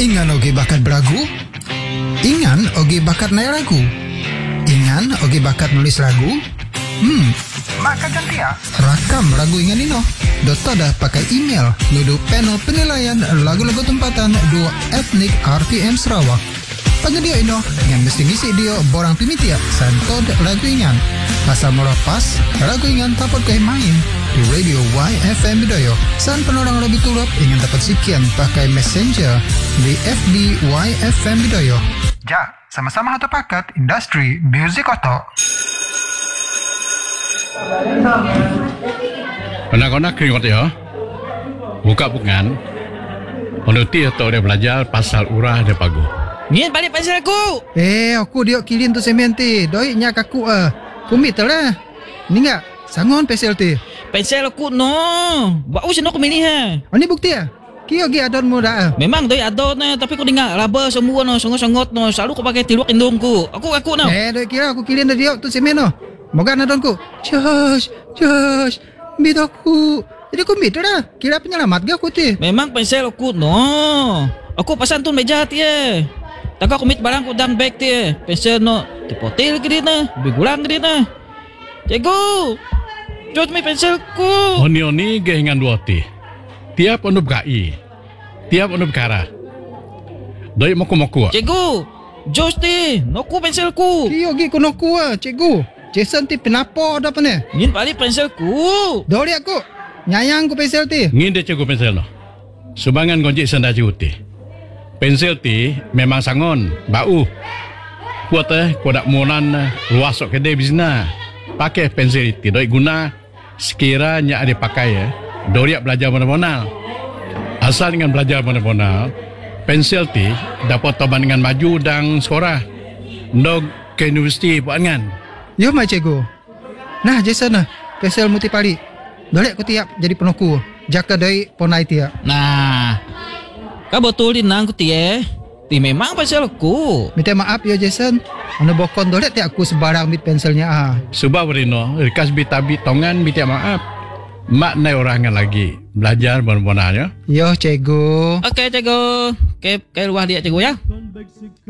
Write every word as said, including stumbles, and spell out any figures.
Ingan oge bakat beragu? Ingan oge bakat naik lagu? Ingan oge bakat nulis lagu? Hmm, maka ganti ya. Rakam lagu Ingan ini. Dota dah pakai email nudu panel penilaian lagu-lagu tempatan dua etnik R T M Sarawak. Pengedia ini yang mesti ngisi dia borang pimitia santod lagu Ingan. Asal merapas lagu Ingan dapat kau main di radio Y F M Bidayuh. San penolong lebih turut ingin dapat sekian pakai messenger di F B Y F M Bidayuh. Ja, sama-sama satu paket industri music oto. Anak-anak keringat ya. Buka bukan. Onuti atau dia belajar pasal urah dia pagu. Ni balik pensel aku. Eh, aku dia kilin tu semen ti. Doi nya kaku ah. Kumit lah. Ni enggak sangon pensel ti. Pensel aku no. Bau sino aku milih ha. Oh, ni bukti ah. Kio gi adon mo dah. Memang doi adon na tapi aku dengar raba semua no songot-songot no. Selalu aku pakai tiluak indungku. Aku aku no. Eh, doi kira aku kilin dia tu semen no. Moga adonku. Josh, Josh. Mit aku. Jadi aku mit dah. Kira penyelamat ke aku ti. Memang pensel aku no. Aku pasan tu meja ti eh. Tak aku mit barang ku dang bag ti eh. Pensel no. Tipotil ke dia na. Bigulang ke dia na. Cikgu. Jod mi penselku. Oni-oni gehingan dua ti. Tiap onu berkai. Tiap onu berkara. Doi moku-moku. Cikgu. Jos ti. Noku penselku. Kio gi konoku ah, cikgu. Jason ti penapo dah pene. Ngin balik penselku. Dori aku. Nyayang ku pensel ti. Ngin dia cikgu pensel no. Subangan gonjik senda cikgu ti. Pensel ti memang sangon, bau. Kuat eh, kau nak monan luas sok kedai bisna. Pakai pensel ti, doi guna sekiranya ada pakai ya. Doriak belajar mana-mana. Asal dengan belajar mana-mana, pensel ti dapat toban dengan maju dan sekolah. Ndog ke universiti buat kan. Yo mai cikgu. Nah, Jason nah, pensel muti pali. Dolek ku tiap jadi penoku. Jaka doi ponai tiap. Nah. Kau betul di nang ku ti eh. Ti memang penselku. Minta maaf ya Jason. Ana bokon dolek tiap aku sebarang mit penselnya ah. Sebab Rino, rekas bitabi tongan minta maaf. Mak nai orangan lagi belajar benar-benarnya. Yo cikgu. Okey cikgu. Ke ke luar dia cikgu ya.